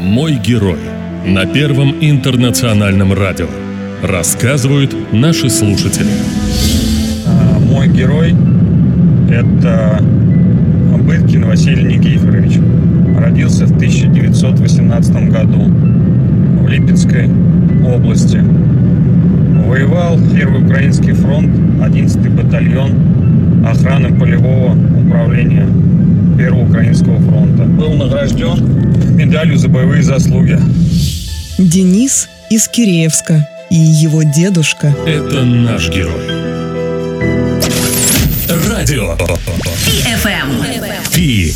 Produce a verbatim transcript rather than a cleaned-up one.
«Мой герой» на Первом интернациональном радио. Рассказывают наши слушатели. Мой герой – это Быткин Василий Никифорович. Родился в тысяча девятьсот восемнадцатом году в Липецкой области. Воевал Первый Украинский фронт, одиннадцатый батальон охраны полевого управления Первого Украинского фронта. Был награжден медалью за боевые заслуги. Денис из Киреевска и его дедушка. Это наш герой. Радио. Пи эф эм. Пи